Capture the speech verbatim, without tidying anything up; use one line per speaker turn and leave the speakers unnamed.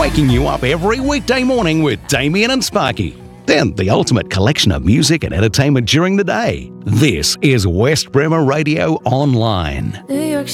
waking you up every weekday morning with Damien and Sparky. Then the ultimate collection of music and entertainment during the day. This is West Bremer Radio Online.
New York